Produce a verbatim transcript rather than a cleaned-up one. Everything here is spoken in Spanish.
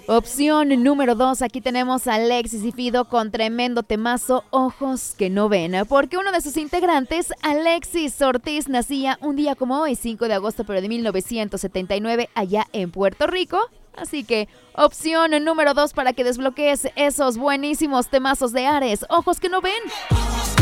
Opción número dos, aquí tenemos a Alexis y Fido con tremendo temazo, Ojos que no ven, porque uno de sus integrantes, Alexis Ortiz, nacía un día como hoy, cinco de agosto, pero de mil novecientos setenta y nueve, allá en Puerto Rico. Así que, opción número dos para que desbloquees esos buenísimos temazos de Ares, Ojos que no ven.